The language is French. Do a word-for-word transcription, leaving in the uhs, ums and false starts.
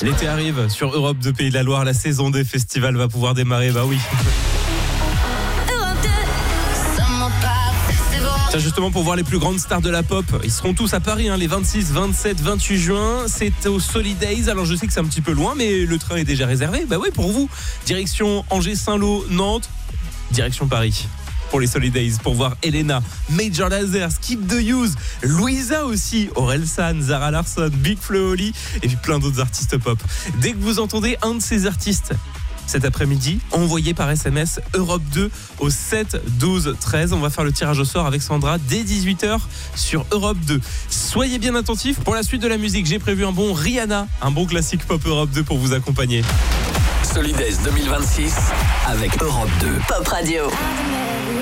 L'été arrive sur Europe deux Pays de la Loire, la saison des festivals va pouvoir démarrer, bah oui. Tiens, justement, pour voir les plus grandes stars de la pop, ils seront tous à Paris, hein, les vingt-six, vingt-sept, vingt-huit juin. C'est au Solidays. Alors, je sais que c'est un petit peu loin, mais le train est déjà réservé. Bah oui, pour vous. Direction Angers-Saint-Lô, Nantes, direction Paris. Pour les Solidays, pour voir Elena, Major Lazer, Skip the Use, Louisa aussi, Orelsan, Zara Larsson, Big Flo Oli et puis plein d'autres artistes pop. Dès que vous entendez un de ces artistes cet après-midi, envoyez par S M S Europe deux au sept douze treize. On va faire le tirage au sort avec Sandra dès dix-huit heures sur Europe deux. Soyez bien attentifs. Pour la suite de la musique, j'ai prévu un bon Rihanna, un bon classique pop Europe deux pour vous accompagner. Solidays deux mille vingt-six avec Europe deux. Pop Radio.